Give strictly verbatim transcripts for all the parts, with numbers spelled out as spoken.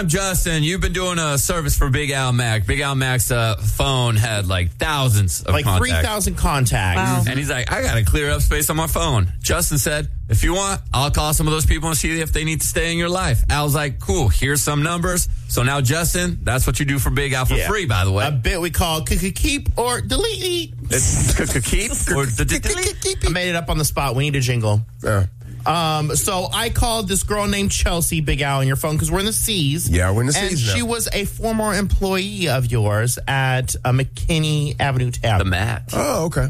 Justin, you've been doing a service for Big Al Mac. Big Al Mac's uh, phone had like thousands of like contacts. three thousand contacts. Wow. And he's like, I got to clear up space on my phone. Justin said, if you want, I'll call some of those people and see if they need to stay in your life. Al's like, cool, here's some numbers. So now, Justin, that's what you do for Big Al for Yeah. free, by the way. A bit we call keep or delete. It's keep or delete. I made it up on the spot. We need a jingle. Yeah. Um, so I called this girl named Chelsea, Big Al, on your phone because we're in the C's. Yeah, we're in the and C's now. she was a former employee of yours at uh, McKinney Avenue The Tavern. Matt. Oh, okay.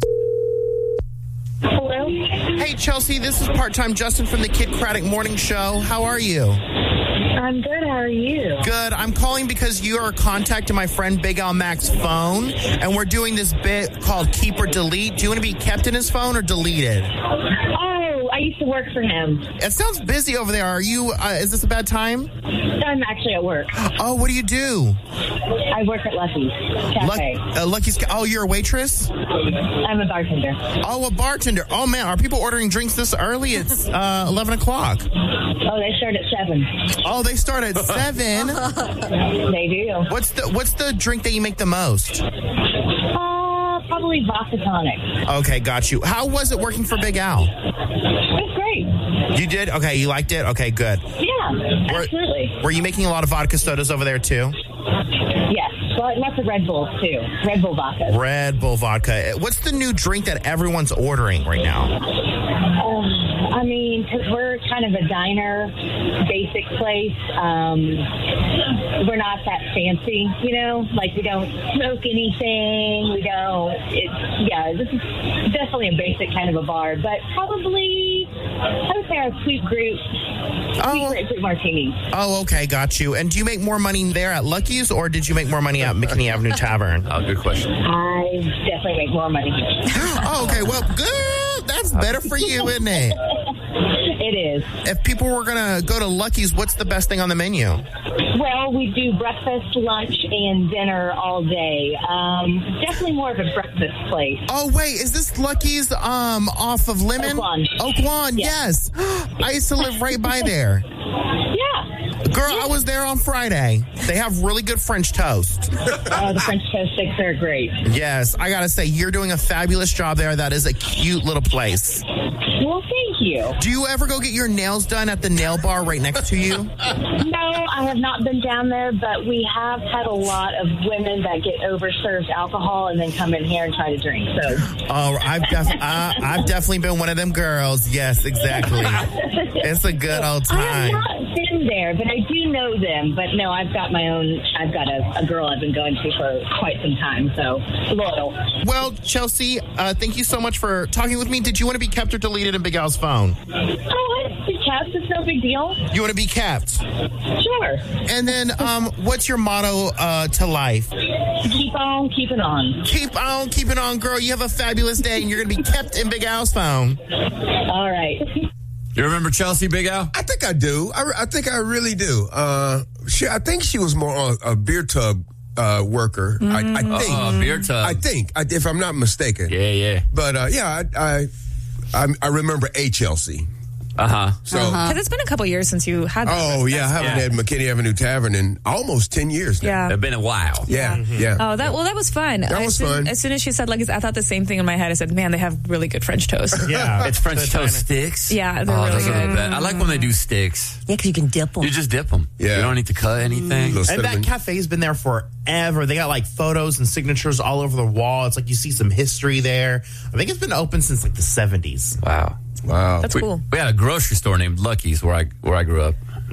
Hello? Hey, Chelsea, this is part-time Justin from the Kid Craddock Morning Show. How are you? I'm good. How are you? Good. I'm calling because you are contacting my friend Big Al Mac's phone, and we're doing this bit called Keep or Delete. Do you want to be kept in his phone or deleted? Oh, I used to work for him. It sounds busy over there. Are you, uh, is this a bad time? I'm actually at work. Oh, what do you do? I work at Lucky's Cafe. Luck, uh, Lucky's, oh, you're a waitress? I'm a bartender. Oh, a bartender. Oh, man, are people ordering drinks this early? It's uh, eleven o'clock. Oh, they start at seven. Oh, they start at seven? They do. What's the What's the drink that you make the most? Uh, probably vodka tonic. Okay, got you. How was it working for Big Al? It's great. You did? Okay, you liked it? Okay, good. Yeah, absolutely. Were you making a lot of vodka sodas over there, too? Yes. Well, lots of Red Bulls, too. Red Bull vodka. Red Bull vodka. What's the new drink that everyone's ordering right now? Uh, I mean, because we're kind of a diner, basic place. Um, we're not that fancy, you know? Like, we don't smoke anything. We don't... It's, yeah, this is definitely a basic kind of a bar. But probably, I would say our sweet grape, sweet Oh. grapefruit martini. Oh, okay, got you. And do you make more money there at Lucky's, or did you make more money at McKinney Avenue Tavern? Oh, good question. I definitely make more money here. Oh, okay, well, good. That's better for you, isn't it? It is. If people were going to go to Lucky's, what's the best thing on the menu? Well, we do breakfast, lunch, and dinner all day. Um, definitely more of a breakfast place. Oh, wait, is this Lucky's um, off of Lemon? Oakland. Oakland, Yeah. yes. I used to live right by there. Yeah. Girl, I was there on Friday. They have really good French toast. Oh, the French toast sticks are great. Yes, I got to say, you're doing a fabulous job there. That is a cute little place. Well, thank you. Do you ever go get your nails done at the nail bar right next to you? No, I have not been down there, but we have had a lot of women that get overserved alcohol and then come in here and try to drink. So, Oh, I've, def- I, I've definitely been one of them girls. Yes, exactly. It's a good old I have time. not been there, but I do know them. But no, I've got my own. I've got a, a girl I've been going to for quite some time. So loyal. Well, Chelsea, uh, thank you so much for talking with me. Did you want to be kept or deleted in Big Al's phone? Oh, it's cats. It's no big deal. You want to be kept? Sure. And then, um, what's your motto uh, to life? Keep on keeping on. Keep on keeping on, girl. You have a fabulous day, and you're going to be kept in Big Al's phone. All right. You remember Chelsea, Big Al? I think I do. I, I think I really do. Uh, she, I think she was more on a beer tub uh, worker. I, I think. Oh, beer tub. I think, I, if I'm not mistaken. Yeah, yeah. But uh, yeah, I, I I I remember a Chelsea. Uh-huh. So. Because it's been a couple years since you had that. Oh yeah, I haven't Yeah. had McKinney Avenue Tavern in almost ten years now. Yeah. It's been a while. Yeah, yeah. Oh, that well, that was fun. That was as soon, fun. As soon as she said Lucky's, I thought the same thing in my head. I said, "Man, they have really good French toast." Yeah. It's French Good toast timing. sticks. Yeah, they're oh, really those are the good. best. I like when they do sticks. Yeah, because you can dip them. You just dip them. Yeah. You don't need to cut anything. Little And that cinnamon. cafe's been there forever. They got like photos and signatures all over the wall. It's like you see some history there. I think it's been open since like the seventies. Wow. Wow. That's We, cool. we had a grocery store named Lucky's where I where I grew up.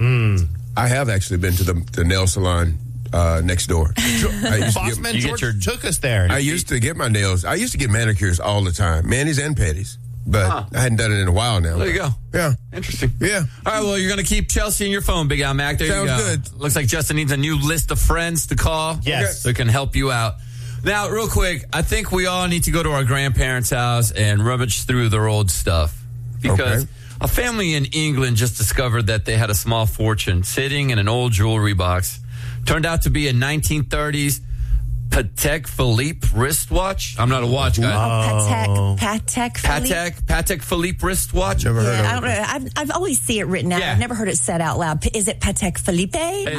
I have actually been to the, the nail salon uh, next door. I used, to Bossman get, you get George your- took us there. I used to get my nails. I used to get manicures all the time, manis and pedis. But Huh. I hadn't done it in a while now. There you go. Yeah. Interesting. Yeah. All right, well, you're going to keep Chelsea in your phone, Big Al Mac. There Sounds you go. good. Looks like Justin needs a new list of friends to call. Yes. So it can help you out. Now, real quick, I think we all need to go to our grandparents' house and rummage through their old stuff. Because Okay. a family in England just discovered that they had a small fortune sitting in an old jewelry box. Turned out to be a nineteen thirties Patek Philippe wristwatch. I'm not a watch guy. Patek, Patek Philippe. Patek, Patek Philippe wristwatch. Never heard Yeah, I of don't it. know. I've, I've always see it written out. Yeah. I've never heard it said out loud. P- Is it Patek Philippe?